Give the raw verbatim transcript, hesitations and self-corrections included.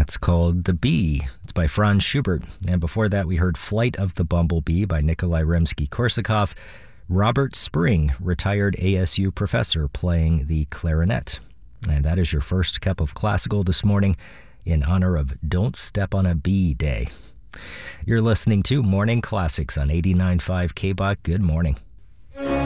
That's called The Bee. It's by Franz Schubert. And before that, we heard Flight of the Bumblebee by Nikolai Rimsky-Korsakov. Robert Spring, retired A S U professor, playing the clarinet. And that is your first cup of classical this morning in honor of Don't Step on a Bee Day. You're listening to Morning Classics on eighty-nine point five K B O C. Good morning.